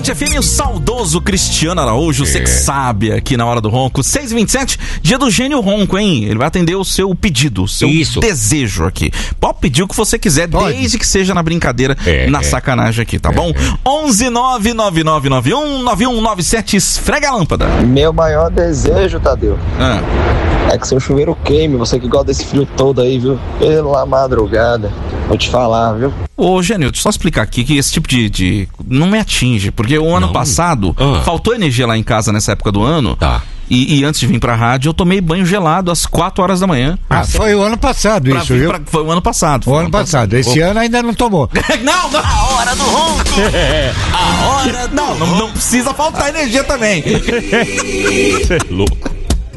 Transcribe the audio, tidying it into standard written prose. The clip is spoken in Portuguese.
Band FM, o saudoso Cristiano Araújo, você que sabe, aqui na Hora do Ronco. 6h27, dia do Gênio Ronco, hein? Ele vai atender o seu pedido, o seu desejo aqui. Pode pedir o que você quiser, desde que seja na brincadeira, na sacanagem aqui, tá bom? 11999919197, esfrega a lâmpada. Meu maior desejo, Tadeu, é que seu chuveiro queime, você que gosta desse frio todo aí, viu? Pela madrugada, vou te falar, viu? Ô, Gênio, deixa eu só explicar aqui que esse tipo de não me atinge, porque o ano passado faltou energia lá em casa nessa época do ano. E antes de vir pra rádio, eu tomei banho gelado às 4 horas da manhã. Foi o ano passado isso, viu? Foi o ano passado. O ano passado. Esse ano ainda não tomou. Não! A hora do ronco! A hora do ronco! Não precisa faltar energia também. Louco.